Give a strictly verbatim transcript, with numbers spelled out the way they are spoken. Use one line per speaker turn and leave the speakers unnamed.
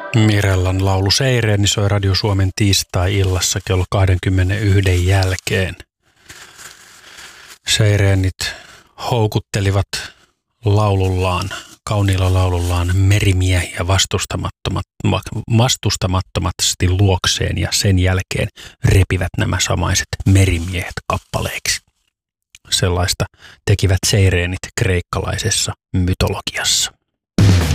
Mirellan laulu Seireeni soi Radio Suomen tiistai-illassa kello kaksikymmentäyksi jälkeen. Seireenit houkuttelivat laulullaan, kauniilla laulullaan merimiehiä vastustamattomat, vastustamattomasti luokseen ja sen jälkeen repivät nämä samaiset merimiehet kappaleiksi. Sellaista tekivät seireenit kreikkalaisessa mytologiassa.